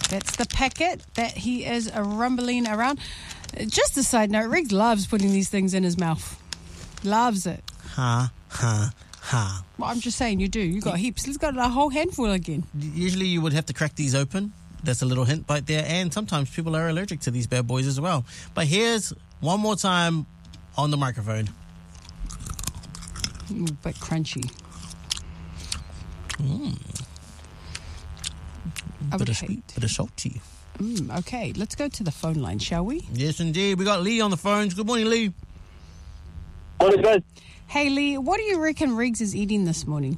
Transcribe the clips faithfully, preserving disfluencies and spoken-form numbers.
That's the packet that he is uh, rumbling around. Just a side note, Riggs loves putting these things in his mouth. Loves it. Ha, ha, ha. Well, I'm just saying, you do. You got heaps. He's got a whole handful again. Usually you would have to crack these open. That's a little hint right there. And sometimes people are allergic to these bad boys as well. But here's one more time on the microphone. Ooh, a bit crunchy. Mm. I Bit would of hate. sweet, bit of salty. Mm, okay, let's go to the phone line, shall we? Yes, indeed. We got Lee on the phones. Good morning, Lee. Morning, guys. Hey, Lee, what do you reckon Riggs is eating this morning?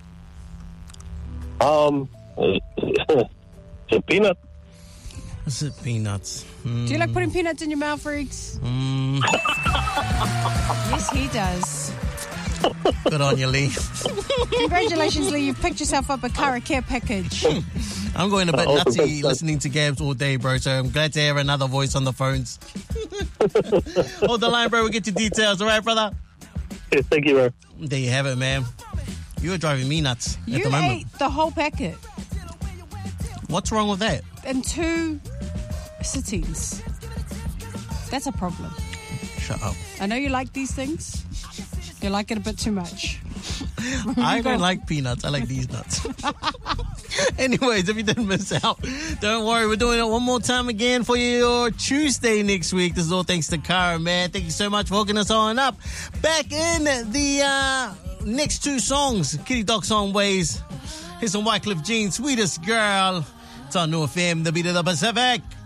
Um, it's a peanut. Is it peanuts? Mm. Do you like putting peanuts in your mouth, Riggs? Mm. Yes, he does. Good on you, Lee. Congratulations, Lee. You've picked yourself up a Cara Care package. I'm going a bit Oh, nutty thanks, listening to Gabs all day, bro, so I'm glad to hear another voice on the phones. Hold the line, bro. We'll get your details. All right, brother? Yes, thank you, bro. There you have it, man. You were driving me nuts at You the moment. ate the whole packet What's wrong with that? in two sittings. That's a problem. Shut up. I know you like these things. You like it a bit too much. I don't like peanuts. I like these nuts. Anyways, if you didn't miss out, don't worry. We're doing it one more time again for your Tuesday next week. This is all thanks to Cara, man. Thank you so much for hooking us on up. Back in the uh, next two songs, Kitty Doc's on Ways. Here's some Wycliffe Jean, Sweetest Girl. It's on New F M, the beat of the Pacific.